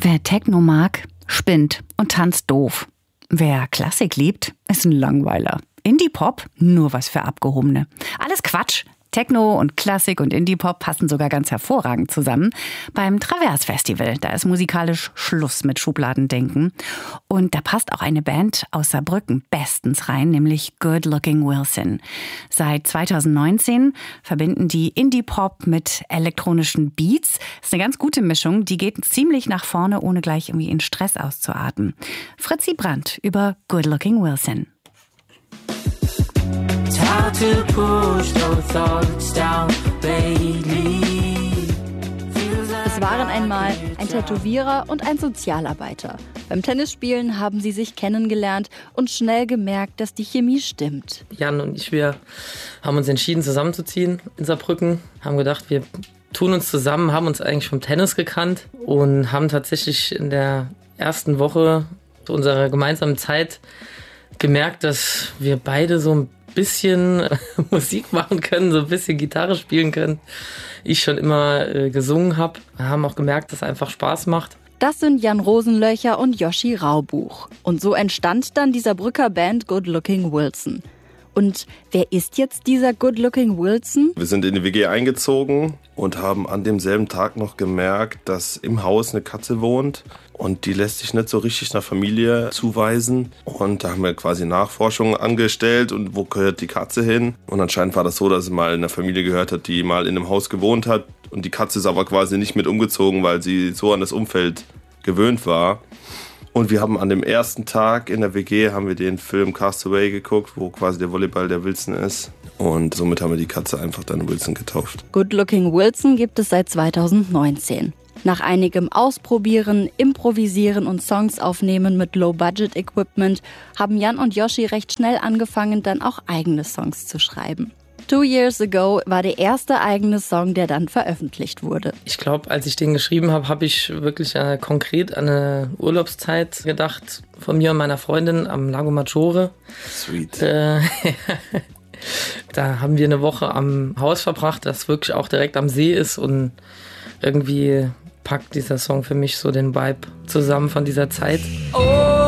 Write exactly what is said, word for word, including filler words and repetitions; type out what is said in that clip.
Wer Techno mag, spinnt und tanzt doof. Wer Klassik liebt, ist ein Langweiler. Indie-Pop, nur was für Abgehobene. Alles Quatsch. Techno und Klassik und Indie-Pop passen sogar ganz hervorragend zusammen. Beim Travers-Festival, da ist musikalisch Schluss mit Schubladendenken. Und da passt auch eine Band aus Saarbrücken bestens rein, nämlich Good Looking Wilson. Seit zweitausendneunzehn verbinden die Indie-Pop mit elektronischen Beats. Das ist eine ganz gute Mischung, die geht ziemlich nach vorne, ohne gleich irgendwie in Stress auszuarten. Fritzi Brandt über Good Looking Wilson. Es waren einmal ein Tätowierer und ein Sozialarbeiter. Beim Tennisspielen haben sie sich kennengelernt und schnell gemerkt, dass die Chemie stimmt. Jan und ich, wir haben uns entschieden, zusammenzuziehen in Saarbrücken. Haben gedacht, wir tun uns zusammen, haben uns eigentlich vom Tennis gekannt und haben tatsächlich in der ersten Woche unserer gemeinsamen Zeit gemerkt, dass wir beide so ein bisschen Musik machen können, so ein bisschen Gitarre spielen können. Ich schon immer äh, gesungen habe. Wir haben auch gemerkt, dass es einfach Spaß macht. Das sind Jan Rosenlöcher und Joshi Raubuch. Und so entstand dann die Saarbrücker Band Good Looking Wilson. Und wer ist jetzt dieser Good Looking Wilson? Wir sind in die W G eingezogen und haben an demselben Tag noch gemerkt, dass im Haus eine Katze wohnt. Und die lässt sich nicht so richtig nach Familie zuweisen. Und da haben wir quasi Nachforschungen angestellt und wo gehört die Katze hin? Und anscheinend war das so, dass sie mal in einer Familie gehört hat, die mal in einem Haus gewohnt hat. Und die Katze ist aber quasi nicht mit umgezogen, weil sie so an das Umfeld gewöhnt war. Und wir haben an dem ersten Tag in der W G haben wir den Film Castaway geguckt, wo quasi der Volleyball der Wilson ist. Und somit haben wir die Katze einfach dann Wilson getauft. Good Looking Wilson gibt es seit zweitausendneunzehn. Nach einigem Ausprobieren, Improvisieren und Songs aufnehmen mit Low-Budget-Equipment haben Jan und Joshi recht schnell angefangen, dann auch eigene Songs zu schreiben. Two Years Ago war der erste eigene Song, der dann veröffentlicht wurde. Ich glaube, als ich den geschrieben habe, habe ich wirklich äh, konkret an eine Urlaubszeit gedacht von mir und meiner Freundin am Lago Maggiore. Sweet. Äh, da haben wir eine Woche am Haus verbracht, das wirklich auch direkt am See ist und irgendwie packt dieser Song für mich so den Vibe zusammen von dieser Zeit. Oh.